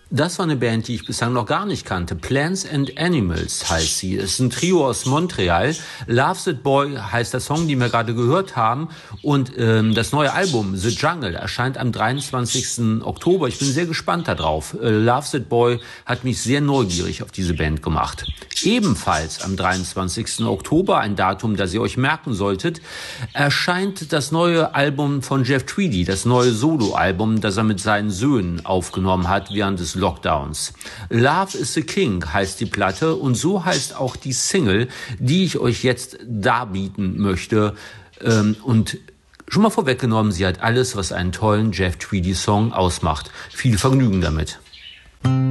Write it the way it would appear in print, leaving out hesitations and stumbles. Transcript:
Das war eine Band, die ich bislang noch gar nicht kannte. Plants and Animals heißt sie. Es ist ein Trio aus Montreal. Loves It Boy heißt der Song, den wir gerade gehört haben. Und das neue Album The Jungle erscheint am 23. Oktober. Ich bin sehr gespannt darauf. Loves It Boy hat mich sehr neugierig auf diese Band gemacht. Ebenfalls am 23. Oktober, ein Datum, das ihr euch merken solltet, erscheint das neue Album von Jeff Tweedy, das neue Soloalbum, das er mit seinen Söhnen aufgenommen hat während des Lockdowns. Love is the King heißt die Platte und so heißt auch die Single, die ich euch jetzt darbieten möchte. Und schon mal vorweggenommen, sie hat alles, was einen tollen Jeff Tweedy-Song ausmacht. Viel Vergnügen damit.